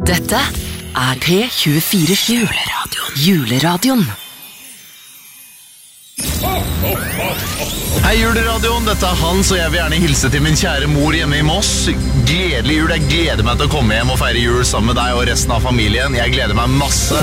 Dette P24 Juleradioen. Hei Juleradioen, dette Hans, og jeg vil gjerne hilse til min kjære mor hjemme i Moss. Gledelig jul, jeg gleder meg til å komme hjem og feire jul sammen med deg og resten av familien. Jeg gleder meg masse.